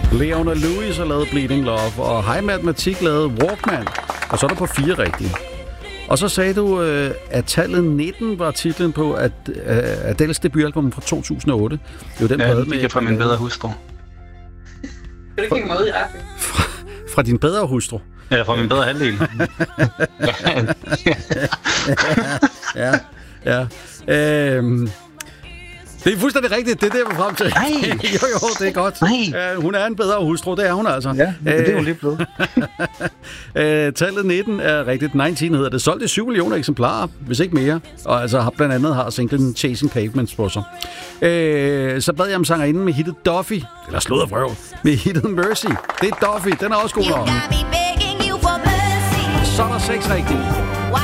Leona Lewis har lavet Bleeding Love, og High Mathematik lavede Walkman, og så er der på 4 rigtige. Og så sagde du, at tallet 19 var titlen på Adèles debutalbum fra 2008. Det var den plade med... Ja, fra min bedre hustru. Kan du kigge mig ud i retning? Fra din bedre hustru? Ja, fra min bedre halvdel. Ja. Det er fuldstændig rigtigt, det er det, jeg var frem til. Nej. jo, det er godt. Hun er en bedre hustru, det er hun altså. Ja, det er jo lige blevet. Tallet 19 er rigtigt. 19 hedder det. Solgt i 7 millioner eksemplarer, hvis ikke mere. Og altså blandt andet har singlen Chasing Pavements på sig. Så bad jeg om sangerinden med hittet Duffy, eller slået af vrøv, med hittet Mercy. Det er Duffy, den er også god nok. Så er der 6 rigtige.